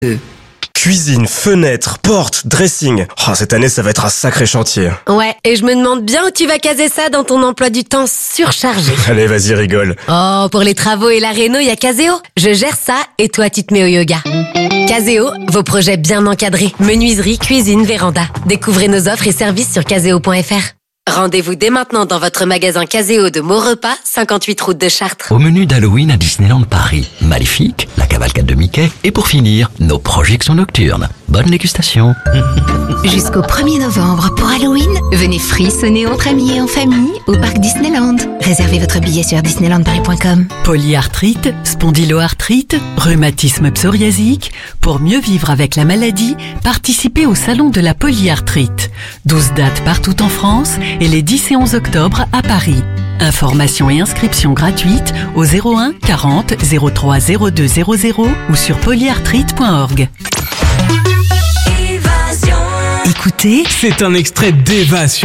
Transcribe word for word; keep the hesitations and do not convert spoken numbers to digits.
Cuisine, fenêtre, porte, dressing. Oh, cette année, ça va être un sacré chantier. Ouais, et je me demande bien où tu vas caser ça dans ton emploi du temps surchargé. Allez, vas-y, rigole. Oh, pour les travaux et la réno, il y a Caseo. Je gère ça et toi, tu te mets au yoga. Caseo, vos projets bien encadrés. Menuiserie, cuisine, véranda. Découvrez nos offres et services sur caseo point f r. Rendez-vous dès maintenant dans votre magasin Caseo de Maurepas, cinquante-huit route de Chartres. Au menu d'Halloween à Disneyland Paris, Maléfique, la cavalcade de Mickey et pour finir, nos projections nocturnes. Bonne dégustation. Jusqu'au premier novembre pour Halloween, venez frissonner entre amis et en famille au parc Disneyland. Réservez votre billet sur disneyland paris point com. Polyarthrite, spondyloarthrite, rhumatisme psoriasique. Pour mieux vivre avec la maladie, participez au salon de la polyarthrite. douze dates partout en France et les dix et onze octobre à Paris. Information et inscription gratuite au zéro un quarante zéro trois zéro deux zéro zéro ou sur polyarthrite point org. Écoutez, c'est un extrait d'Évasion.